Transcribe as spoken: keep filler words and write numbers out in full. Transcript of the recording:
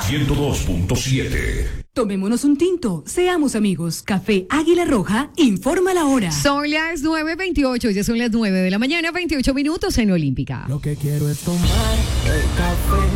ciento dos punto siete. Tomémonos un tinto, seamos amigos. Café Águila Roja informa la hora. Son las nueve veintiocho, ya son las nueve de la mañana, veintiocho minutos en Olímpica. Lo que quiero es tomar el café